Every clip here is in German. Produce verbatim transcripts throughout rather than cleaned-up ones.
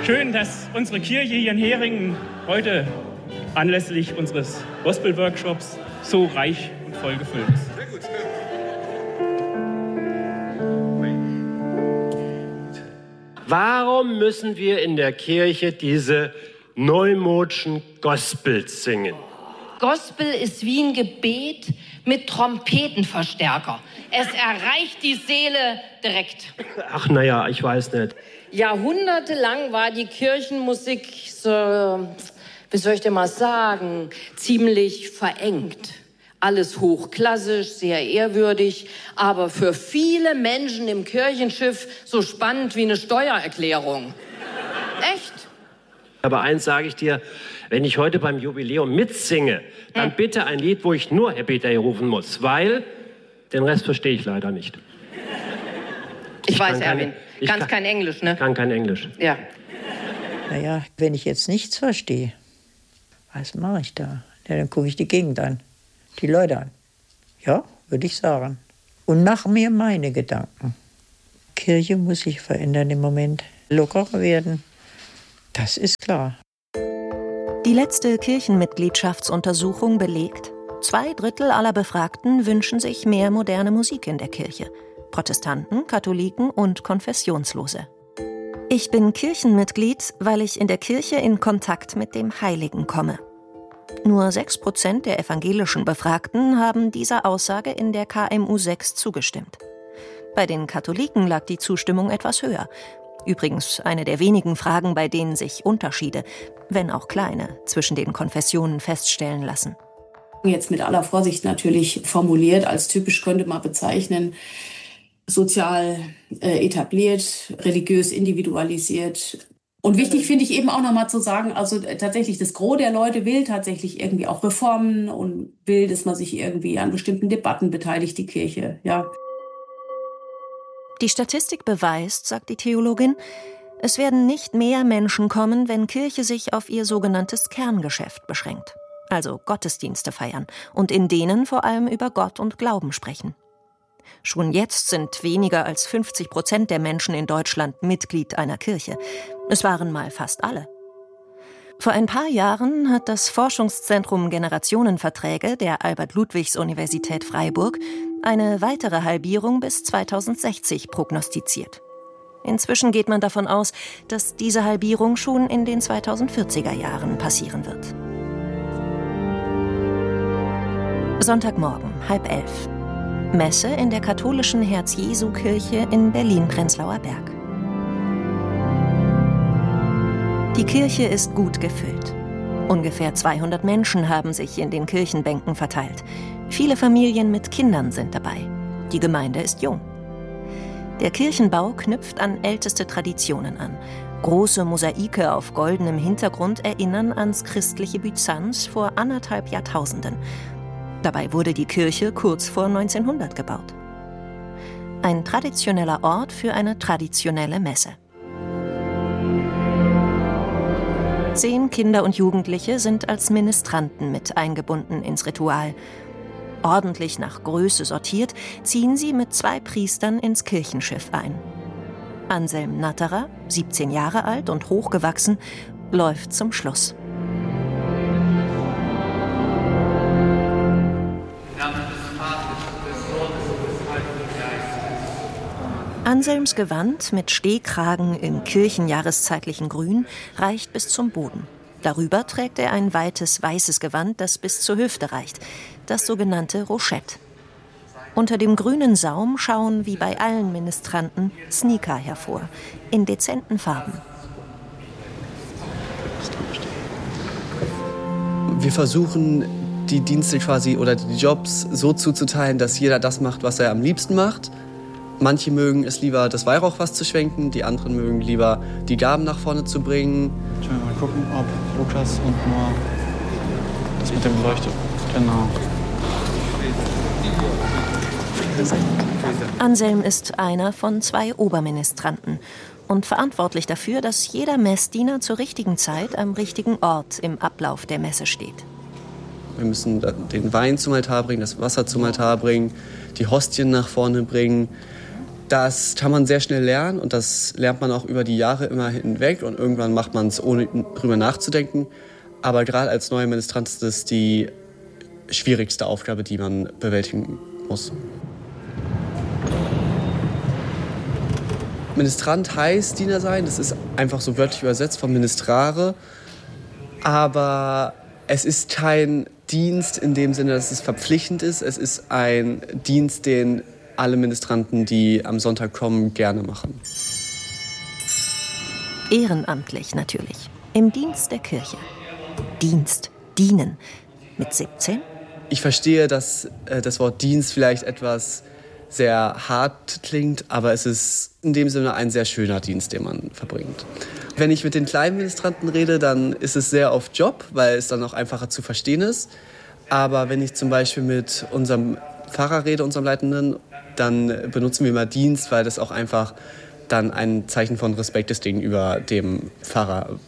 Schön, dass unsere Kirche hier in Heringen heute anlässlich unseres Gospel-Workshops so reich und voll gefüllt ist. Sehr gut. Warum müssen wir in der Kirche diese neumodischen Gospels singen? Gospel ist wie ein Gebet mit Trompetenverstärker. Es erreicht die Seele direkt. Ach naja, ich weiß nicht. Jahrhundertelang war die Kirchenmusik so, wie soll ich denn mal sagen, ziemlich verengt. Alles hochklassisch, sehr ehrwürdig, aber für viele Menschen im Kirchenschiff so spannend wie eine Steuererklärung. Echt? Aber eins sage ich dir, wenn ich heute beim Jubiläum mitsinge, dann hm. bitte ein Lied, wo ich nur Happy Day rufen muss, weil den Rest verstehe ich leider nicht. Ich, ich weiß, Erwin, ich kannst kein Englisch, ne? kann kein Englisch. Ja. Naja, wenn ich jetzt nichts verstehe, was mache ich da? Ja, dann gucke ich die Gegend an, die Leute an. Ja, würde ich sagen. Und mache mir meine Gedanken. Kirche muss sich verändern im Moment, lockerer werden. Das ist klar. Die letzte Kirchenmitgliedschaftsuntersuchung belegt, zwei Drittel aller Befragten wünschen sich mehr moderne Musik in der Kirche. Protestanten, Katholiken und Konfessionslose. Ich bin Kirchenmitglied, weil ich in der Kirche in Kontakt mit dem Heiligen komme. Nur sechs Prozent der evangelischen Befragten haben dieser Aussage in der K M U sechs zugestimmt. Bei den Katholiken lag die Zustimmung etwas höher. Übrigens eine der wenigen Fragen, bei denen sich Unterschiede, wenn auch kleine, zwischen den Konfessionen feststellen lassen. Jetzt mit aller Vorsicht natürlich formuliert, als typisch könnte man bezeichnen, sozial äh, etabliert, religiös individualisiert. Und wichtig finde ich eben auch nochmal zu sagen, also tatsächlich das Gros der Leute will tatsächlich irgendwie auch Reformen und will, dass man sich irgendwie an bestimmten Debatten beteiligt, die Kirche, ja. Die Statistik beweist, sagt die Theologin, es werden nicht mehr Menschen kommen, wenn Kirche sich auf ihr sogenanntes Kerngeschäft beschränkt. Also Gottesdienste feiern und in denen vor allem über Gott und Glauben sprechen. Schon jetzt sind weniger als fünfzig Prozent der Menschen in Deutschland Mitglied einer Kirche. Es waren mal fast alle. Vor ein paar Jahren hat das Forschungszentrum Generationenverträge der Albert-Ludwigs-Universität Freiburg eine weitere Halbierung bis zweitausendsechzig prognostiziert. Inzwischen geht man davon aus, dass diese Halbierung schon in den zweitausendvierziger Jahren passieren wird. Sonntagmorgen, halb elf. Messe in der katholischen Herz-Jesu-Kirche in Berlin-Prenzlauer Berg. Die Kirche ist gut gefüllt. Ungefähr zweihundert Menschen haben sich in den Kirchenbänken verteilt. Viele Familien mit Kindern sind dabei. Die Gemeinde ist jung. Der Kirchenbau knüpft an älteste Traditionen an. Große Mosaike auf goldenem Hintergrund erinnern ans christliche Byzanz vor anderthalb Jahrtausenden. Dabei wurde die Kirche kurz vor neunzehnhundert gebaut. Ein traditioneller Ort für eine traditionelle Messe. Zehn Kinder und Jugendliche sind als Ministranten mit eingebunden ins Ritual. Ordentlich nach Größe sortiert, ziehen sie mit zwei Priestern ins Kirchenschiff ein. Anselm Natterer, siebzehn Jahre alt und hochgewachsen, läuft zum Schluss. Anselms Gewand mit Stehkragen im kirchenjahreszeitlichen Grün reicht bis zum Boden. Darüber trägt er ein weites weißes Gewand, das bis zur Hüfte reicht, das sogenannte Rochette. Unter dem grünen Saum schauen wie bei allen Ministranten Sneaker hervor, in dezenten Farben. Wir versuchen, die Dienste quasi oder die Jobs so zuzuteilen, dass jeder das macht, was er am liebsten macht. Manche mögen es lieber, das Weihrauchfass zu schwenken, die anderen mögen lieber, die Gaben nach vorne zu bringen. Ich will mal gucken, ob Lukas und nur das mit dem Leuchte. Genau. Anselm ist einer von zwei Oberministranten und verantwortlich dafür, dass jeder Messdiener zur richtigen Zeit am richtigen Ort im Ablauf der Messe steht. Wir müssen den Wein zum Altar bringen, das Wasser zum Altar bringen, die Hostien nach vorne bringen. Das kann man sehr schnell lernen und das lernt man auch über die Jahre immer hinweg und irgendwann macht man es, ohne drüber nachzudenken. Aber gerade als neuer Ministrant ist das die schwierigste Aufgabe, die man bewältigen muss. Ministrant heißt Diener sein, das ist einfach so wörtlich übersetzt von Ministrare. Aber es ist kein Dienst in dem Sinne, dass es verpflichtend ist. Es ist ein Dienst, den alle Ministranten, die am Sonntag kommen, gerne machen. Ehrenamtlich natürlich, im Dienst der Kirche. Dienst, dienen. Mit siebzehn? Ich verstehe, dass äh, das Wort Dienst vielleicht etwas sehr hart klingt, aber es ist in dem Sinne ein sehr schöner Dienst, den man verbringt. Wenn ich mit den kleinen Ministranten rede, dann ist es sehr oft Job, weil es dann auch einfacher zu verstehen ist. Aber wenn ich zum Beispiel mit unserem Pfarrer rede, unserem Leitenden, dann benutzen wir immer Dienst, weil das auch einfach dann ein Zeichen von Respekt ist gegenüber dem Pfarrer.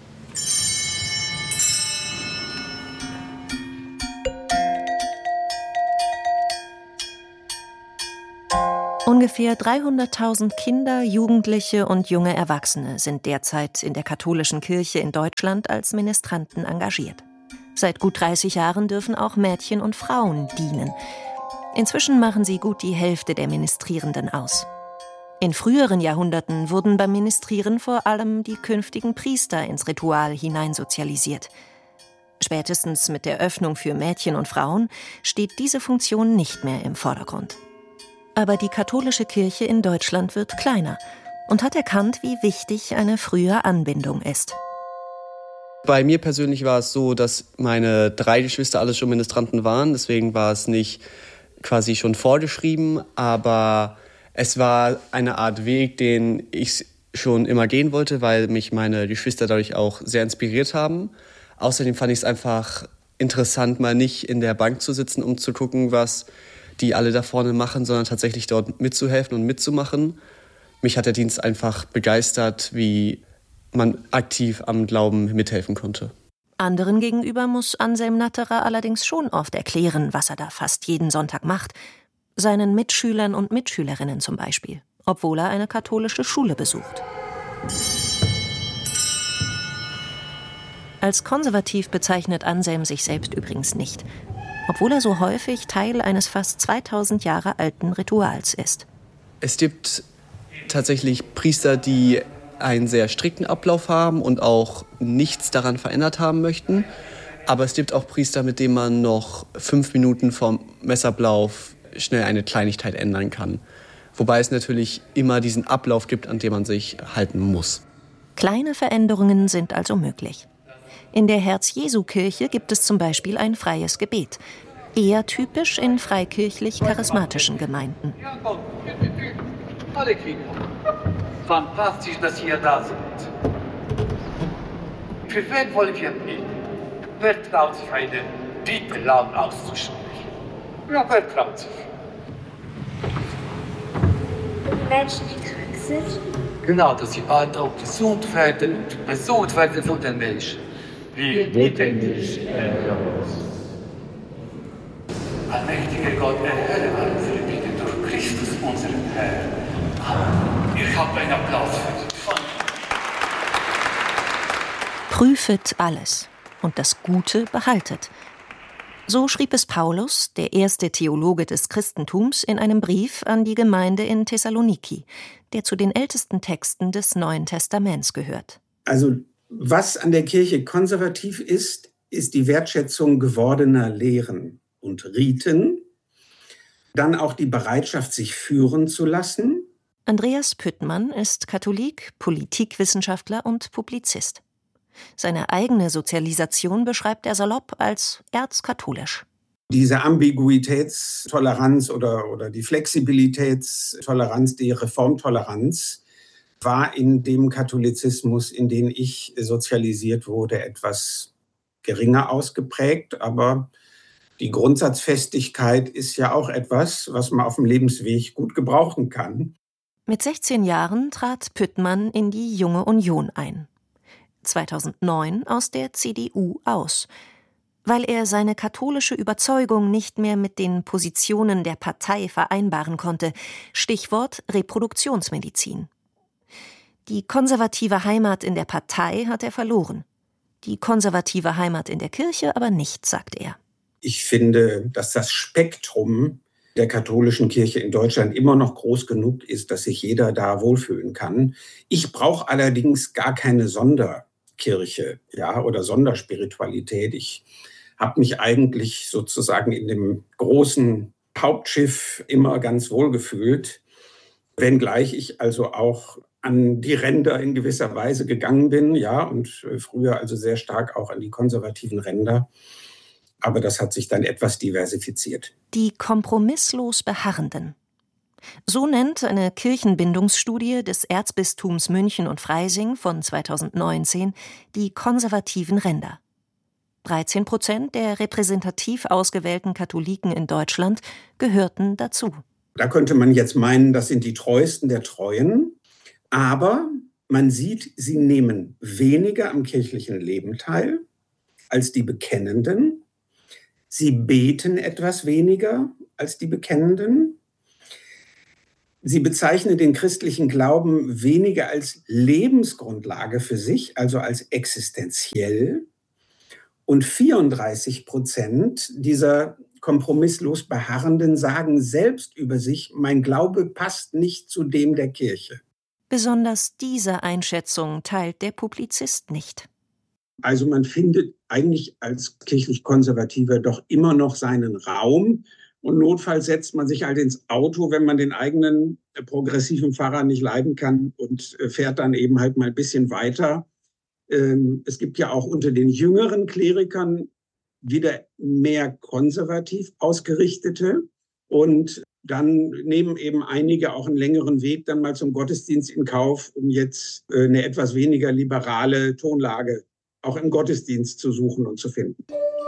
Ungefähr dreihunderttausend Kinder, Jugendliche und junge Erwachsene sind derzeit in der katholischen Kirche in Deutschland als Ministranten engagiert. Seit gut dreißig Jahren dürfen auch Mädchen und Frauen dienen. Inzwischen machen sie gut die Hälfte der Ministrierenden aus. In früheren Jahrhunderten wurden beim Ministrieren vor allem die künftigen Priester ins Ritual hineinsozialisiert. Spätestens mit der Öffnung für Mädchen und Frauen steht diese Funktion nicht mehr im Vordergrund. Aber die katholische Kirche in Deutschland wird kleiner und hat erkannt, wie wichtig eine frühe Anbindung ist. Bei mir persönlich war es so, dass meine drei Geschwister alle schon Ministranten waren. Deswegen war es nicht quasi schon vorgeschrieben, aber es war eine Art Weg, den ich schon immer gehen wollte, weil mich meine Geschwister dadurch auch sehr inspiriert haben. Außerdem fand ich es einfach interessant, mal nicht in der Bank zu sitzen, um zu gucken, was die alle da vorne machen, sondern tatsächlich dort mitzuhelfen und mitzumachen. Mich hat der Dienst einfach begeistert, wie man aktiv am Glauben mithelfen konnte. Anderen gegenüber muss Anselm Natterer allerdings schon oft erklären, was er da fast jeden Sonntag macht. Seinen Mitschülern und Mitschülerinnen zum Beispiel, obwohl er eine katholische Schule besucht. Als konservativ bezeichnet Anselm sich selbst übrigens nicht, obwohl er so häufig Teil eines fast zweitausend Jahre alten Rituals ist. Es gibt tatsächlich Priester, die einen sehr strikten Ablauf haben und auch nichts daran verändert haben möchten. Aber es gibt auch Priester, mit denen man noch fünf Minuten vom Messablauf schnell eine Kleinigkeit ändern kann. Wobei es natürlich immer diesen Ablauf gibt, an dem man sich halten muss. Kleine Veränderungen sind also möglich. In der Herz-Jesu-Kirche gibt es zum Beispiel ein freies Gebet. Eher typisch in freikirchlich-charismatischen Gemeinden. Ja, komm, alle Kinder. Fantastisch, dass ihr da seid. Für wen wollen wir beten? Wer traut sich, eine Bitte laut auszusprechen? Ja, wer traut sich? Menschen, die krank sind? Genau, dass sie bald auch gesund werden und gesund werden von den Menschen. Wir bitten dich, erhöre uns. Allmächtiger Gott, erhöre alle unsere Bitten durch Christus, unseren Herrn. Amen. Ich habe einen Applaus für dich. Prüfet alles und das Gute behaltet. So schrieb es Paulus, der erste Theologe des Christentums, in einem Brief an die Gemeinde in Thessaloniki, der zu den ältesten Texten des Neuen Testaments gehört. Also was an der Kirche konservativ ist, ist die Wertschätzung gewordener Lehren und Riten. Dann auch die Bereitschaft, sich führen zu lassen. Andreas Püttmann ist Katholik, Politikwissenschaftler und Publizist. Seine eigene Sozialisation beschreibt er salopp als erzkatholisch. Diese Ambiguitätstoleranz oder, oder die Flexibilitätstoleranz, die Reformtoleranz war in dem Katholizismus, in den ich sozialisiert wurde, etwas geringer ausgeprägt. Aber die Grundsatzfestigkeit ist ja auch etwas, was man auf dem Lebensweg gut gebrauchen kann. Mit sechzehn Jahren trat Püttmann in die Junge Union ein. zweitausendneun aus der C D U aus. weil er seine katholische Überzeugung nicht mehr mit den Positionen der Partei vereinbaren konnte. Stichwort Reproduktionsmedizin. Die konservative Heimat in der Partei hat er verloren. Die konservative Heimat in der Kirche aber nicht, sagt er. Ich finde, dass das Spektrum der katholischen Kirche in Deutschland immer noch groß genug ist, dass sich jeder da wohlfühlen kann. Ich brauche allerdings gar keine Sonderkirche, ja, oder Sonderspiritualität. Ich habe mich eigentlich sozusagen in dem großen Hauptschiff immer ganz wohl gefühlt, wenngleich ich also auch an die Ränder in gewisser Weise gegangen bin, ja, und früher also sehr stark auch an die konservativen Ränder. Aber das hat sich dann etwas diversifiziert. Die kompromisslos Beharrenden. So nennt eine Kirchenbindungsstudie des Erzbistums München und Freising von zweitausendneunzehn die konservativen Ränder. dreizehn Prozent der repräsentativ ausgewählten Katholiken in Deutschland gehörten dazu. Da könnte man jetzt meinen, das sind die Treuesten der Treuen. Aber man sieht, sie nehmen weniger am kirchlichen Leben teil als die Bekennenden. Sie beten etwas weniger als die Bekennenden. Sie bezeichnen den christlichen Glauben weniger als Lebensgrundlage für sich, also als existenziell. Und vierunddreißig Prozent dieser kompromisslos Beharrenden sagen selbst über sich, mein Glaube passt nicht zu dem der Kirche. Besonders diese Einschätzung teilt der Publizist nicht. Also man findet eigentlich als kirchlich-konservativer doch immer noch seinen Raum. Und notfalls setzt man sich halt ins Auto, wenn man den eigenen progressiven Pfarrer nicht leiden kann und fährt dann eben halt mal ein bisschen weiter. Es gibt ja auch unter den jüngeren Klerikern wieder mehr konservativ ausgerichtete. Und dann nehmen eben einige auch einen längeren Weg dann mal zum Gottesdienst in Kauf, um jetzt eine etwas weniger liberale Tonlage auch im Gottesdienst zu suchen und zu finden.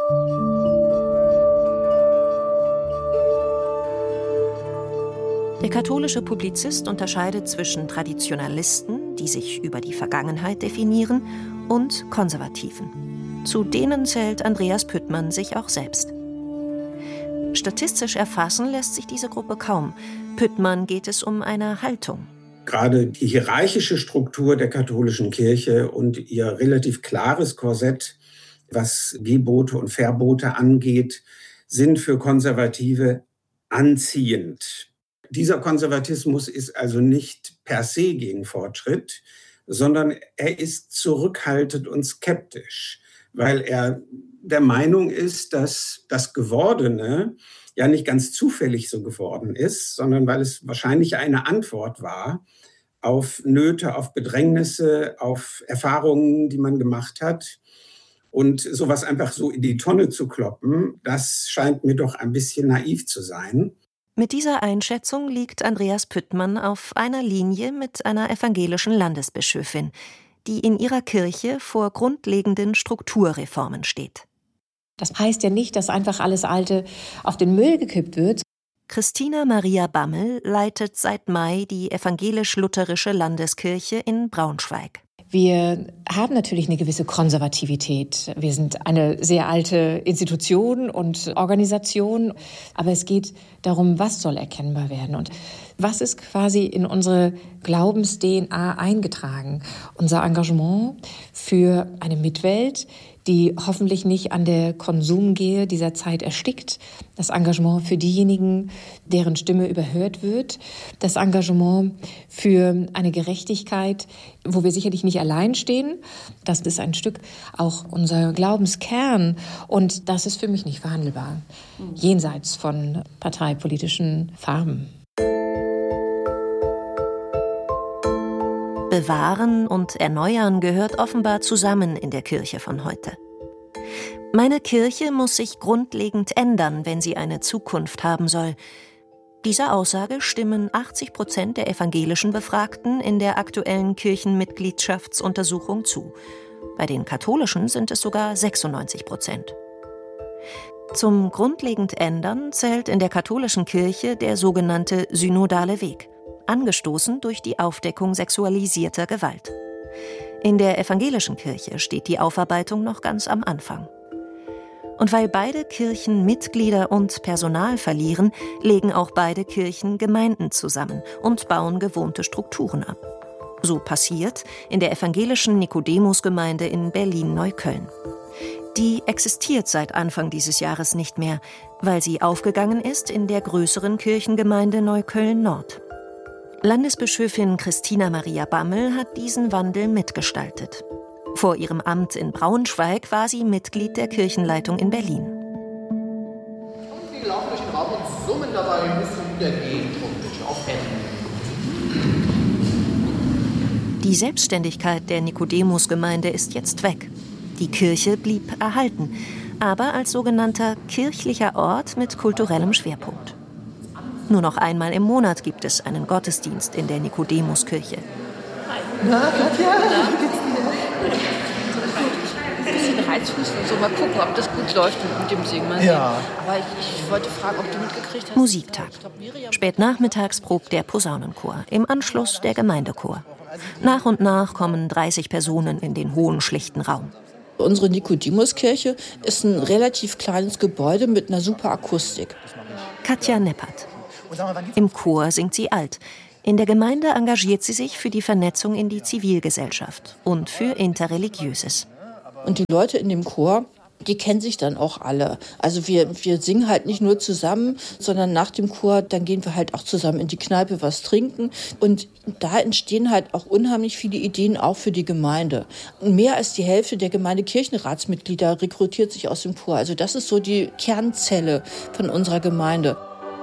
Der katholische Publizist unterscheidet zwischen Traditionalisten, die sich über die Vergangenheit definieren, und Konservativen. Zu denen zählt Andreas Püttmann sich auch selbst. Statistisch erfassen lässt sich diese Gruppe kaum. Püttmann geht es um eine Haltung. Gerade die hierarchische Struktur der katholischen Kirche und ihr relativ klares Korsett, was Gebote und Verbote angeht, sind für Konservative anziehend. Dieser Konservatismus ist also nicht per se gegen Fortschritt, sondern er ist zurückhaltend und skeptisch, weil er der Meinung ist, dass das Gewordene ja nicht ganz zufällig so geworden ist, sondern weil es wahrscheinlich eine Antwort war auf Nöte, auf Bedrängnisse, auf Erfahrungen, die man gemacht hat. Und sowas einfach so in die Tonne zu kloppen, das scheint mir doch ein bisschen naiv zu sein. Mit dieser Einschätzung liegt Andreas Püttmann auf einer Linie mit einer evangelischen Landesbischöfin, die in ihrer Kirche vor grundlegenden Strukturreformen steht. Das heißt ja nicht, dass einfach alles Alte auf den Müll gekippt wird. Christina Maria Bammel leitet seit Mai die evangelisch-lutherische Landeskirche in Braunschweig. Wir haben natürlich eine gewisse Konservativität. Wir sind eine sehr alte Institution und Organisation. Aber es geht darum, was soll erkennbar werden und was ist quasi in unsere Glaubens-D N A eingetragen. Unser Engagement für eine Mitwelt, die hoffentlich nicht an der Konsumgier dieser Zeit erstickt. Das Engagement für diejenigen, deren Stimme überhört wird. Das Engagement für eine Gerechtigkeit, wo wir sicherlich nicht allein stehen. Das ist ein Stück auch unser Glaubenskern. Und das ist für mich nicht verhandelbar, jenseits von parteipolitischen Farben. Bewahren und Erneuern gehört offenbar zusammen in der Kirche von heute. Meine Kirche muss sich grundlegend ändern, wenn sie eine Zukunft haben soll. Dieser Aussage stimmen achtzig Prozent der evangelischen Befragten in der aktuellen Kirchenmitgliedschaftsuntersuchung zu. Bei den katholischen sind es sogar sechsundneunzig Prozent. Zum grundlegend Ändern zählt in der katholischen Kirche der sogenannte synodale Weg, angestoßen durch die Aufdeckung sexualisierter Gewalt. In der evangelischen Kirche steht die Aufarbeitung noch ganz am Anfang. Und weil beide Kirchen Mitglieder und Personal verlieren, legen auch beide Kirchen Gemeinden zusammen und bauen gewohnte Strukturen ab. So passiert in der evangelischen Nikodemusgemeinde in Berlin-Neukölln. Die existiert seit Anfang dieses Jahres nicht mehr, weil sie aufgegangen ist in der größeren Kirchengemeinde Neukölln-Nord. Landesbischöfin Christina Maria Bammel hat diesen Wandel mitgestaltet. Vor ihrem Amt in Braunschweig war sie Mitglied der Kirchenleitung in Berlin. Die laufen durch den Raum und summen dabei ein bisschen in der Gegend rum, auf Enden. Die Selbstständigkeit der Nikodemusgemeinde ist jetzt weg. Die Kirche blieb erhalten, aber als sogenannter kirchlicher Ort mit kulturellem Schwerpunkt. Nur noch einmal im Monat gibt es einen Gottesdienst in der Nikodemuskirche. Na, Katja, wie geht's dir? Ein bisschen Reizfuß und so. Mal gucken, ob das gut läuft mit dem Singen. Mal Ja. Aber ich, ich wollte fragen, ob du mitgekriegt hast. Musiktag. Spätnachmittags probt der Posaunenchor, im Anschluss der Gemeindechor. Nach und nach kommen dreißig Personen in den hohen, schlichten Raum. Unsere Nikodemuskirche ist ein relativ kleines Gebäude mit einer super Akustik. Katja Neppert. Im Chor singt sie alt. In der Gemeinde engagiert sie sich für die Vernetzung in die Zivilgesellschaft und für Interreligiöses. Und die Leute in dem Chor, die kennen sich dann auch alle. Also wir, wir singen halt nicht nur zusammen, sondern nach dem Chor, dann gehen wir halt auch zusammen in die Kneipe was trinken. Und da entstehen halt auch unheimlich viele Ideen auch für die Gemeinde. Mehr als die Hälfte der Gemeindekirchenratsmitglieder rekrutiert sich aus dem Chor. Also das ist so die Kernzelle von unserer Gemeinde.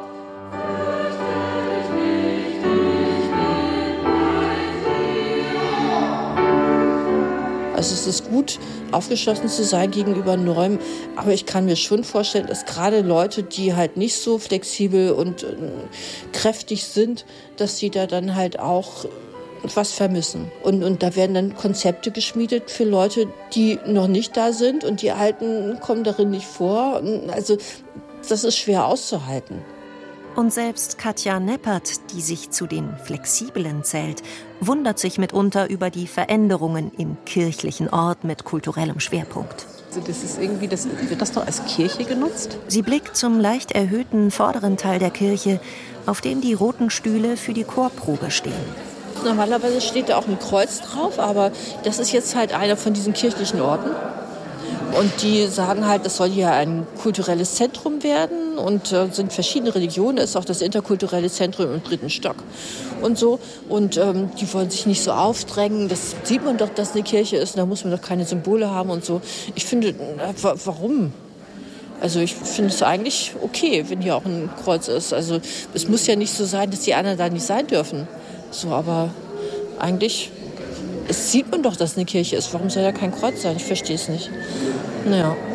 Also es ist gut, aufgeschlossen zu sein gegenüber Neuem, aber ich kann mir schon vorstellen, dass gerade Leute, die halt nicht so flexibel und äh, kräftig sind, dass sie da dann halt auch was vermissen. Und, und da werden dann Konzepte geschmiedet für Leute, die noch nicht da sind und die Alten kommen darin nicht vor. Also das ist schwer auszuhalten. Und selbst Katja Neppert, die sich zu den Flexiblen zählt, wundert sich mitunter über die Veränderungen im kirchlichen Ort mit kulturellem Schwerpunkt. Also das ist irgendwie, das, wird das doch als Kirche genutzt? Sie blickt zum leicht erhöhten vorderen Teil der Kirche, auf dem die roten Stühle für die Chorprobe stehen. Normalerweise steht da auch ein Kreuz drauf, aber das ist jetzt halt einer von diesen kirchlichen Orten. Und die sagen halt, das soll hier ein kulturelles Zentrum werden und äh, sind verschiedene Religionen. Das ist auch das interkulturelle Zentrum im dritten Stock und so. Und ähm, die wollen sich nicht so aufdrängen. Das sieht man doch, dass eine Kirche ist. Und da muss man doch keine Symbole haben und so. Ich finde, äh, warum? Also ich finde es eigentlich okay, wenn hier auch ein Kreuz ist. Also es muss ja nicht so sein, dass die anderen da nicht sein dürfen. So, aber eigentlich... Es sieht man doch, dass es eine Kirche ist. Warum soll da kein Kreuz sein? Ich verstehe es nicht. Naja.